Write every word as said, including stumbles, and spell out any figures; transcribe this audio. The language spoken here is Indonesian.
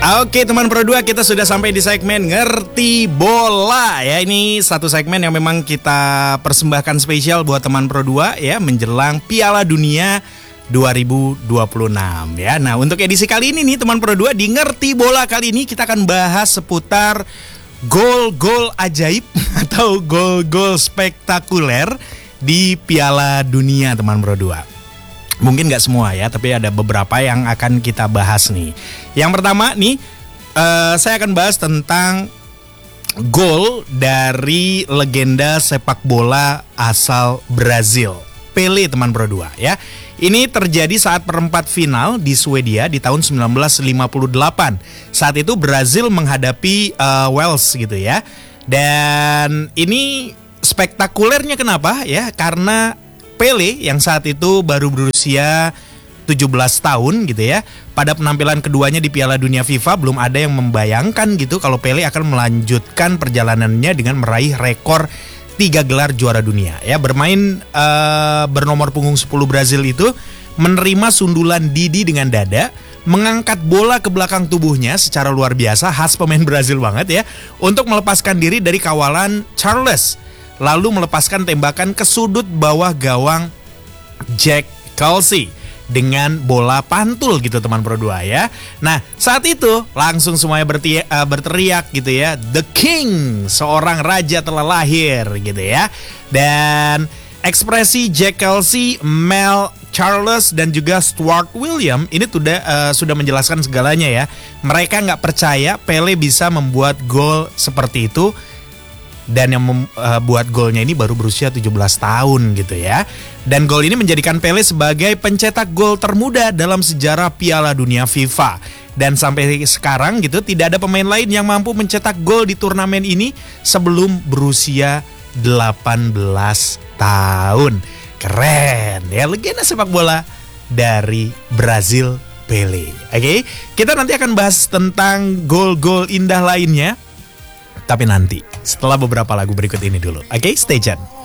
Oke teman Pro dua, kita sudah sampai di segmen Ngerti Bola ya. Ini satu segmen yang memang kita persembahkan spesial buat teman Pro dua ya, menjelang Piala Dunia dua ribu dua puluh enam ya. Nah untuk edisi kali ini nih teman Pro dua, di Ngerti Bola kali ini kita akan bahas seputar gol-gol ajaib atau gol-gol spektakuler di Piala Dunia teman Pro dua. Mungkin gak semua ya, tapi ada beberapa yang akan kita bahas nih. Yang pertama nih, uh, saya akan bahas tentang gol dari legenda sepak bola asal Brazil, Pelé teman Pro dua ya. Ini terjadi saat perempat final di Swedia di tahun sembilan belas lima puluh delapan. Saat itu Brazil menghadapi uh, Wales gitu ya. Dan ini spektakulernya kenapa ya? Karena Pelé yang saat itu baru berusia tujuh belas tahun gitu ya. Pada penampilan keduanya di Piala Dunia FIFA, belum ada yang membayangkan gitu kalau Pelé akan melanjutkan perjalanannya dengan meraih rekor tiga gelar juara dunia ya. Bermain uh, bernomor punggung sepuluh Brazil itu menerima sundulan Didi dengan dada, mengangkat bola ke belakang tubuhnya secara luar biasa, khas pemain Brazil banget ya, untuk melepaskan diri dari kawalan Charles, lalu melepaskan tembakan ke sudut bawah gawang Jack Kelsey dengan bola pantul gitu teman Pro dua ya. Nah saat itu langsung semuanya berti- uh, berteriak gitu ya, The King, seorang raja telah lahir gitu ya. Dan ekspresi Jack Kelsey, Mel Charles dan juga Stuart William ini sudah uh, sudah menjelaskan segalanya ya. Mereka nggak percaya Pelé bisa membuat gol seperti itu. Dan yang membuat uh, golnya ini baru berusia tujuh belas tahun gitu ya. Dan gol ini menjadikan Pelé sebagai pencetak gol termuda dalam sejarah Piala Dunia FIFA. Dan sampai sekarang gitu tidak ada pemain lain yang mampu mencetak gol di turnamen ini sebelum berusia delapan belas tahun. Keren ya, legenda sepak bola dari Brazil, Pelé. Oke, kita nanti akan bahas tentang gol-gol indah lainnya, tapi nanti setelah beberapa lagu berikut ini dulu. Oke, okay, stay tune.